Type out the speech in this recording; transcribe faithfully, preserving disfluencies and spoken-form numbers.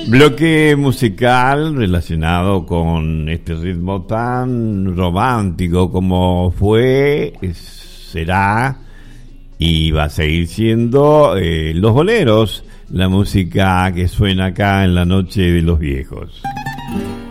Bloque musical relacionado con este ritmo tan romántico como fue, será y va a seguir siendo eh, los boleros, la música que suena acá en la noche de los viejos.